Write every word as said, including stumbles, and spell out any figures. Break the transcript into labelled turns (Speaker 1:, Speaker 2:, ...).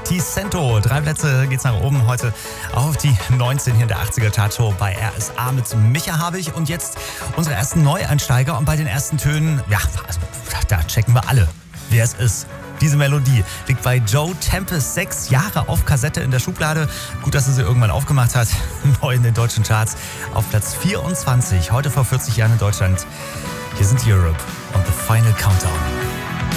Speaker 1: Ticento. Drei Plätze geht's nach oben heute auf die neunzehn hier in der achtziger Chartshow bei R S A mit Micha Habich. Und jetzt unsere ersten Neueinsteiger. Und bei den ersten Tönen, ja, also, da checken wir alle, wer es ist. Diese Melodie liegt bei Joe Tempest sechs Jahre auf Kassette in der Schublade. Gut, dass er sie irgendwann aufgemacht hat. Neu in den deutschen Charts auf Platz vierundzwanzig. Heute vor vierzig Jahren in Deutschland. Hier sind Europe und The Final Countdown.